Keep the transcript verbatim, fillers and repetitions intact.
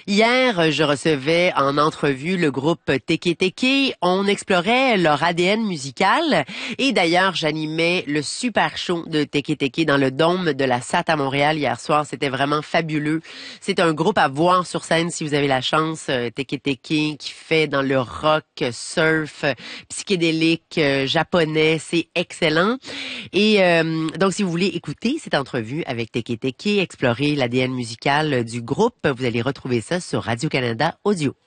Hier, je recevais en entrevue le groupe Teke Teke. On explorait leur A D N musical et d'ailleurs, j'animais le super show de Teke Teke dans le dôme de la S A T à Montréal hier soir. C'était vraiment fabuleux. C'est un groupe à voir sur scène si vous avez la chance. Teke Teke qui fait dans le rock, surf, psychédélique, euh, japonais. C'est excellent. Et euh, donc, si vous voulez écouter cette entrevue avec Teke Teke, explorer l'A D N musical du groupe, vous allez retrouver ça sur Radio-Canada Audio.